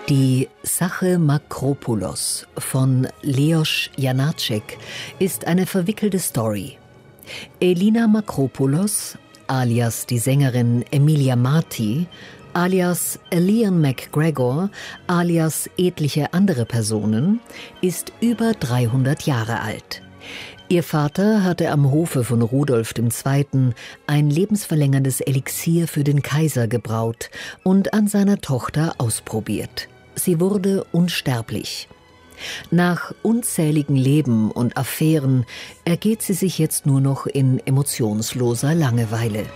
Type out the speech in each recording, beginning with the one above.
Die Sache Makropoulos von Leos Janáček ist eine verwickelte Story. Elina Makropoulos, alias die Sängerin Emilia Marti, alias Leon McGregor, alias etliche andere Personen, ist über 300 Jahre alt. Ihr Vater hatte am Hofe von Rudolf II. Ein lebensverlängerndes Elixier für den Kaiser gebraut und an seiner Tochter ausprobiert. Sie wurde unsterblich. Nach unzähligen Leben und Affären ergeht sie sich jetzt nur noch in emotionsloser Langeweile.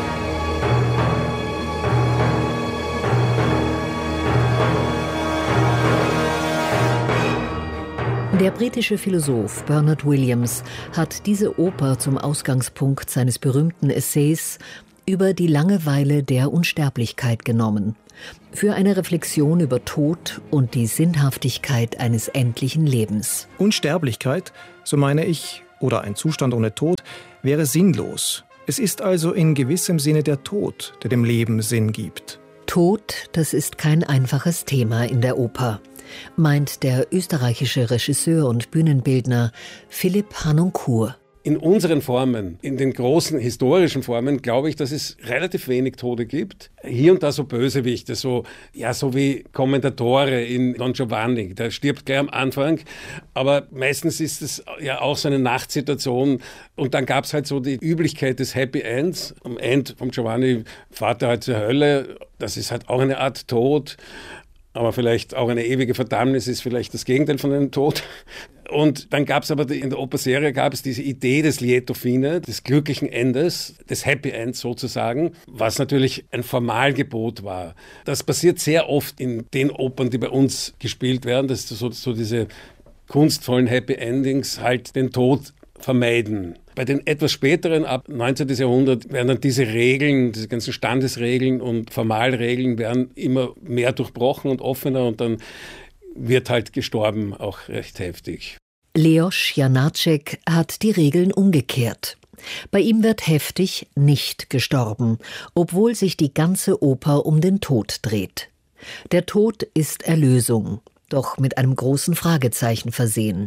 Der britische Philosoph Bernard Williams hat diese Oper zum Ausgangspunkt seines berühmten Essays über die Langeweile der Unsterblichkeit genommen, für eine Reflexion über Tod und die Sinnhaftigkeit eines endlichen Lebens. Unsterblichkeit, so meine ich, oder ein Zustand ohne Tod, wäre sinnlos. Es ist also in gewissem Sinne der Tod, der dem Leben Sinn gibt. Tod, das ist kein einfaches Thema in der Oper, meint der österreichische Regisseur und Bühnenbildner Philipp Harnoncourt. In unseren Formen, in den großen historischen Formen, glaube ich, dass es relativ wenig Tote gibt. Hier und da so Bösewichte, so wie Kommentatore in Don Giovanni. Der stirbt gleich am Anfang, aber meistens ist es ja auch so eine Nachtsituation. Und dann gab es halt so die Üblichkeit des Happy Ends. Am Ende vom Giovanni fährt er halt zur Hölle. Das ist halt auch eine Art Tod. Aber vielleicht auch eine ewige Verdammnis ist vielleicht das Gegenteil von einem Tod. Und dann gab es aber in der Operserie gab es diese Idee des Lieto fine, des glücklichen Endes, des Happy Ends sozusagen, was natürlich ein Formalgebot war. Das passiert sehr oft in den Opern, die bei uns gespielt werden, dass so diese kunstvollen Happy Endings halt den Tod vermeiden. Bei den etwas späteren, ab 19. Jahrhundert, werden dann diese Regeln, diese ganzen Standesregeln und Formalregeln werden immer mehr durchbrochen und offener und dann wird halt gestorben, auch recht heftig. Leos Janáček hat die Regeln umgekehrt. Bei ihm wird heftig nicht gestorben, obwohl sich die ganze Oper um den Tod dreht. Der Tod ist Erlösung, doch mit einem großen Fragezeichen versehen.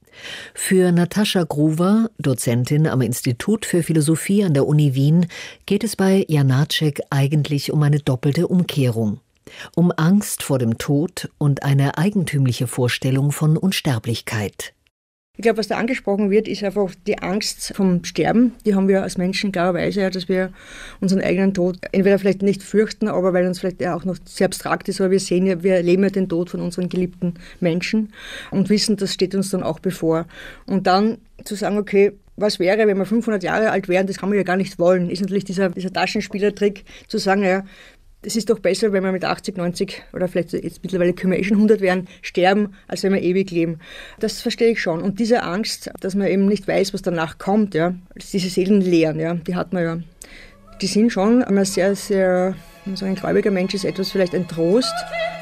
Für Natascha Gruver, Dozentin am Institut für Philosophie an der Uni Wien, geht es bei Janáček eigentlich um eine doppelte Umkehrung. Um Angst vor dem Tod und eine eigentümliche Vorstellung von Unsterblichkeit. Ich glaube, was da angesprochen wird, ist einfach die Angst vom Sterben. Die haben wir als Menschen klarerweise, dass wir unseren eigenen Tod entweder vielleicht nicht fürchten, aber weil uns vielleicht auch noch sehr abstrakt ist, aber wir sehen ja, wir erleben ja den Tod von unseren geliebten Menschen und wissen, das steht uns dann auch bevor. Und dann zu sagen, okay, was wäre, wenn wir 500 Jahre alt wären, das kann man ja gar nicht wollen, ist natürlich dieser Taschenspielertrick, zu sagen, naja, es ist doch besser, wenn wir mit 80, 90 oder vielleicht jetzt mittlerweile können wir schon 100 werden, sterben, als wenn wir ewig leben. Das verstehe ich schon. Und diese Angst, dass man eben nicht weiß, was danach kommt, ja, diese Seelenleeren, ja, die hat man ja. Die sind schon, wenn man sehr, sehr, so ein gläubiger Mensch ist, etwas vielleicht ein Trost.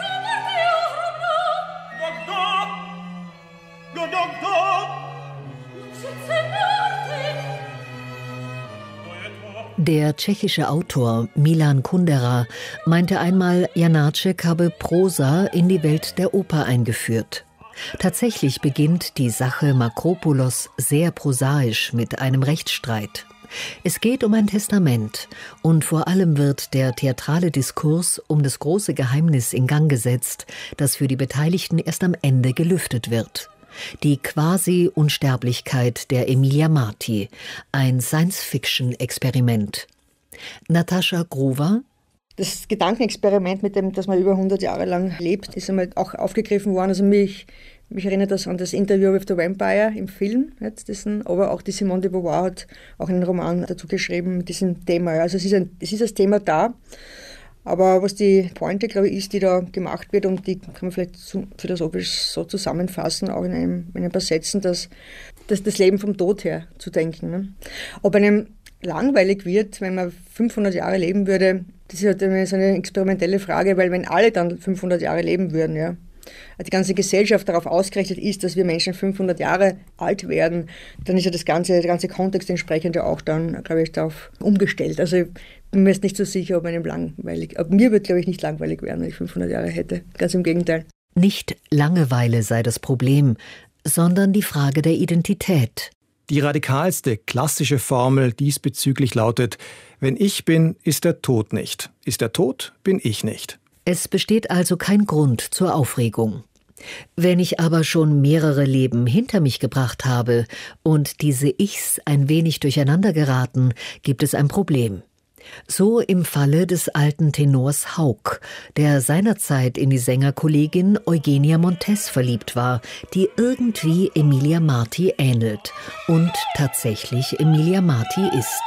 Der tschechische Autor Milan Kundera meinte einmal, Janáček habe Prosa in die Welt der Oper eingeführt. Tatsächlich beginnt die Sache Makropoulos sehr prosaisch mit einem Rechtsstreit. Es geht um ein Testament und vor allem wird der theatrale Diskurs um das große Geheimnis in Gang gesetzt, das für die Beteiligten erst am Ende gelüftet wird. Die Quasi-Unsterblichkeit der Emilia Marti, ein Science-Fiction-Experiment. Natascha Gruver. Das Gedankenexperiment, mit dem, dass man über 100 Jahre lang lebt, ist einmal auch aufgegriffen worden. Also mich erinnert das an das Interview with the Vampire im Film. Aber auch die Simone de Beauvoir hat auch einen Roman dazu geschrieben mit diesem Thema. Also es ist das Thema da. Aber was die Pointe, glaube ich, ist, die da gemacht wird, und die kann man vielleicht philosophisch so zusammenfassen, auch in ein paar Sätzen, dass das Leben vom Tod her zu denken. Ne? Ob einem langweilig wird, wenn man 500 Jahre leben würde, das ist halt so eine experimentelle Frage, weil wenn alle dann 500 Jahre leben würden, ja, die ganze Gesellschaft darauf ausgerichtet ist, dass wir Menschen 500 Jahre alt werden, dann ist ja der ganze Kontext entsprechend ja auch dann, glaube ich, darauf umgestellt. Also Mir ist nicht so sicher, ob mir wird, glaube ich, nicht langweilig werden, wenn ich 500 Jahre hätte. Ganz im Gegenteil. Nicht Langeweile sei das Problem, sondern die Frage der Identität. Die radikalste, klassische Formel diesbezüglich lautet: Wenn ich bin, ist der Tod nicht. Ist er tot, bin ich nicht. Es besteht also kein Grund zur Aufregung. Wenn ich aber schon mehrere Leben hinter mich gebracht habe und diese Ichs ein wenig durcheinander geraten, gibt es ein Problem. So im Falle des alten Tenors Hauck, der seinerzeit in die Sängerkollegin Eugenia Montes verliebt war, die irgendwie Emilia Marti ähnelt und tatsächlich Emilia Marti ist.